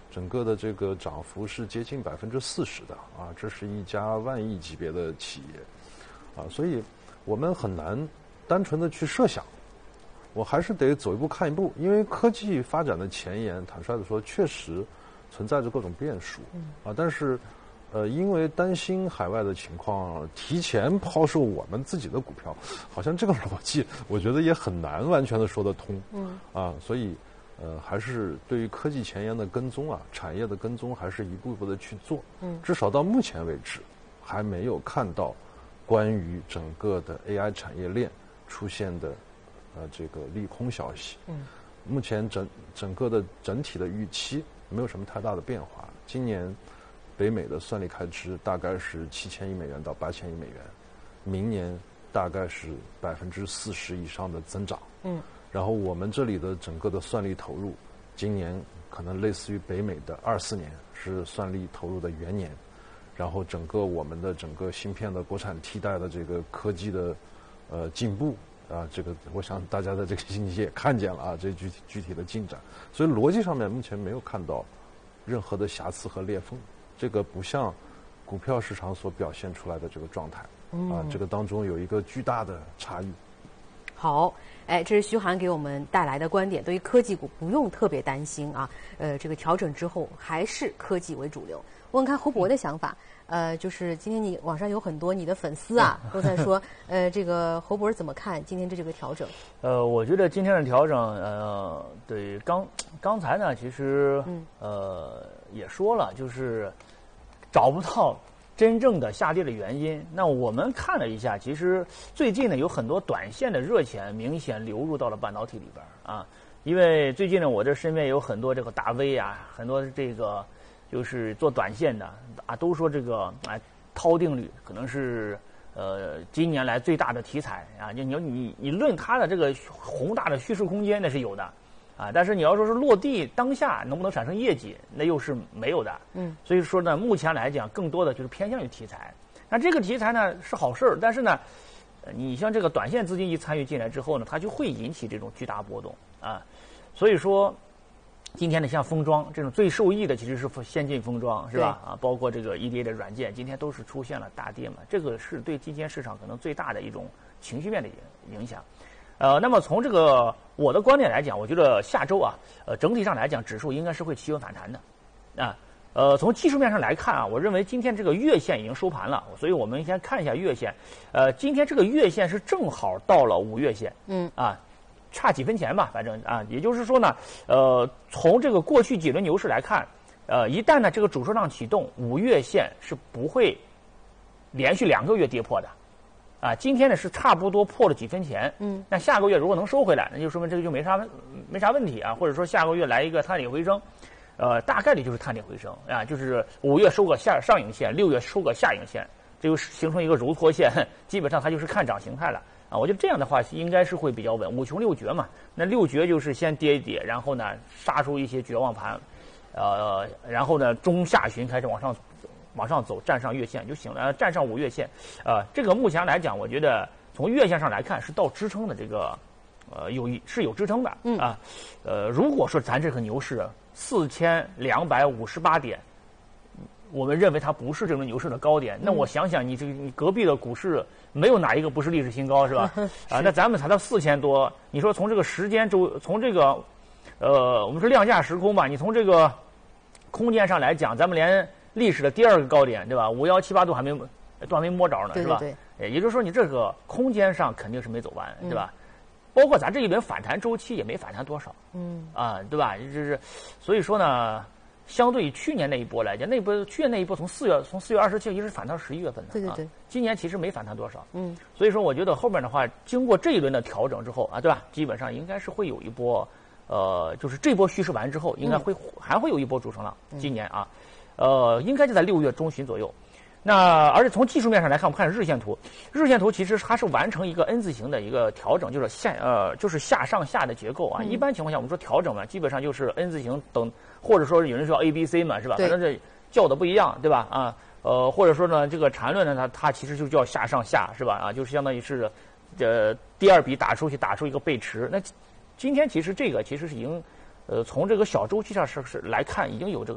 整个的这个涨幅是接近40%的啊，这是一家万亿级别的企业啊，所以我们很难单纯的去设想，我还是得走一步看一步，因为科技发展的前沿，坦率的说，确实存在着各种变数啊，但是因为担心海外的情况，提前抛售我们自己的股票，好像这个逻辑，我觉得也很难完全的说得通。所以还是对于科技前沿的跟踪啊，产业的跟踪，还是一步一步的去做。至少到目前为止，还没有看到关于整个的 AI 产业链出现的这个利空消息。目前整个的整体的预期没有什么太大的变化。今年北美的算力开支大概是7000亿美元到8000亿美元，明年大概是40%以上的增长。然后我们这里的整个的算力投入，今年可能类似于北美的24年是算力投入的元年，然后我们的整个芯片的国产替代的这个科技的进步啊，这个我想大家在这个星期也看见了啊，这具体的进展，所以逻辑上面目前没有看到任何的瑕疵和裂缝，这个不像股票市场所表现出来的这个状态啊，这个当中有一个巨大的差异。 好，这是徐涵给我们带来的观点，对于科技股不用特别担心啊，这个调整之后还是科技为主流。问看侯博的想法，就是今天你网上有很多你的粉丝啊都在说，这个侯博怎么看今天这个调整？ 我觉得今天的调整，对刚才呢，其实也说了，就是找不到真正的下跌的原因。那我们看了一下，其实最近呢有很多短线的热钱明显流入到了半导体里边啊。因为最近呢，我这身边有很多这个大 V 啊，很多这个就是做短线的啊，都说这个涛定律可能是今年来最大的题材啊。你论它的这个宏大的叙事空间那是有的啊，但是你要说是落地当下能不能产生业绩，那又是没有的。所以说呢，目前来讲，更多的就是偏向于题材。那这个题材呢是好事儿，但是呢，你像这个短线资金一参与进来之后呢，它就会引起这种巨大波动啊。所以说，今天呢，像封装这种最受益的其实是先进封装，是吧？啊，包括这个 EDA 的软件，今天都是出现了大跌嘛，这个是对今天市场可能最大的一种情绪面的影响。那么从这个我的观点来讲，我觉得下周啊，整体上来讲，指数应该是会企稳反弹的，啊，从技术面上来看啊，我认为今天这个月线已经收盘了，所以我们先看一下月线，今天这个月线是正好到了5月线，差几分钱吧，反正啊，也就是说呢，从这个过去几轮牛市来看，一旦呢这个主升浪启动，5月线是不会连续2个月跌破的。啊，今天呢是差不多破了几分钱，那下个月如果能收回来，那就说明这个就没啥问题啊，或者说下个月来一个探底回升，大概率就是探底回升啊，就是5月收个上影线，6月收个下影线，这就形成一个揉搓线，基本上它就是看涨形态了啊。我觉得这样的话应该是会比较稳，5穷6绝嘛，那6绝就是先跌一跌，然后呢杀出一些绝望盘，然后呢中下旬开始往上走，站上月线就行了，站上5月线，这个目前来讲，我觉得从月线上来看是到支撑的这个，有支撑的啊，如果说咱这个牛市4258点，我们认为它不是这种牛市的高点，那我想想你隔壁的股市没有哪一个不是历史新高是吧？啊，那咱们才到4000多，你说从这个时间从这个，我们说量价时空吧，你从这个空间上来讲，咱们连历史的第2个高点，对吧？5178度都还没摸着呢，是吧？ 对。 也就是说，你这个空间上肯定是没走完，对吧？包括咱这一轮反弹周期也没反弹多少，对吧？所以说呢，相对于去年那一波来讲，去年那一波从4月27一直反弹到11月份的， 对。 今年其实没反弹多少，所以说我觉得后面的话，经过这一轮的调整之后啊，对吧？基本上应该是会有一波，就是这波趋势完之后，应该还会有一波主升浪，今年啊。应该就在6月中旬左右。那而且从技术面上来看，我们看日线图，日线图其实它是完成一个 N 字形的一个调整，就是下上下的结构啊。一般情况下，我们说调整嘛，基本上就是 N 字形等，或者说有人说 ABC 嘛，是吧？反正这叫的不一样，对吧？啊，或者说呢，这个缠论呢，它其实就叫下上下，是吧？啊，就是相当于是第二笔打出一个背驰。那今天其实这个其实是已经从这个小周期上是来看已经有这个。